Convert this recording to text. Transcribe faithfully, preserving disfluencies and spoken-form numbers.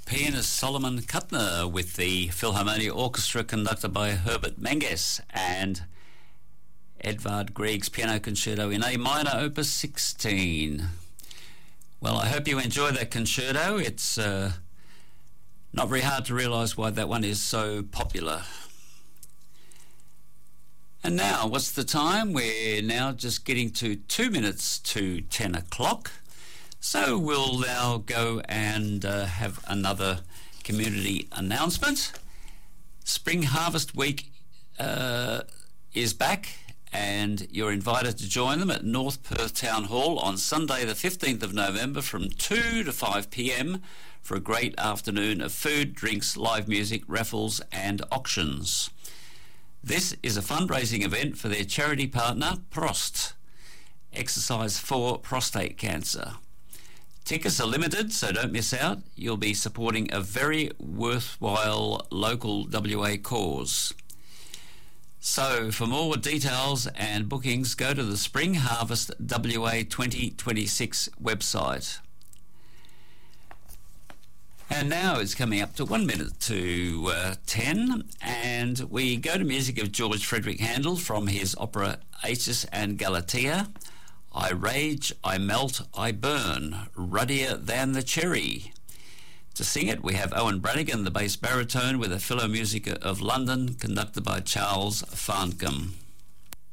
pianist Solomon Kuttner with the Philharmonia Orchestra conducted by Herbert Menges, and Edvard Grieg's Piano Concerto in A minor, opus sixteen. Well, I hope you enjoy that concerto. It's uh, not very hard to realise why that one is so popular. And now, what's the time? We're now just getting to two minutes to ten o'clock. So we'll now go and uh, have another community announcement. Spring Harvest Week uh, is back, and you're invited to join them at North Perth Town Hall on Sunday the fifteenth of November from two to five p m for a great afternoon of food, drinks, live music, raffles and auctions. This is a fundraising event for their charity partner, Prost, Exercise for Prostate Cancer. Tickets are limited, so don't miss out. You'll be supporting a very worthwhile local W A cause. So for more details and bookings, go to the Spring Harvest W A twenty twenty-six website. And now it's coming up to one minute to uh, ten, and we go to music of George Frederick Handel from his opera Acis and Galatea. I rage, I melt, I burn, ruddier than the cherry. To sing it, we have Owen Brannigan, the bass baritone, with the Philharmonic of London, conducted by Charles Farncombe.